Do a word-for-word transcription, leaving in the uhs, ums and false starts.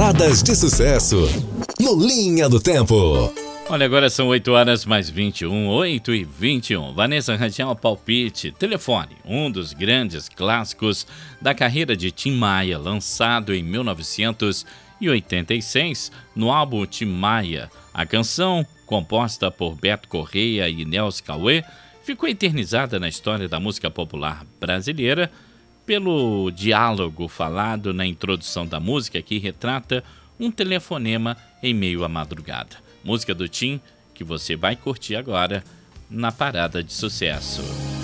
Baladas de sucesso no Linha do Tempo. Olha, agora são oito horas mais vinte e um, oito e vinte e um. Vanessa Rangel, Palpite, Telefone, um dos grandes clássicos da carreira de Tim Maia, lançado em mil novecentos e oitenta e seis no álbum Tim Maia. A canção, composta por Beto Correia e Nelson Cauê, ficou eternizada na história da música popular brasileira pelo diálogo falado na introdução da música, que retrata um telefonema em meio à madrugada. Música do Tim que você vai curtir agora na Parada de Sucesso.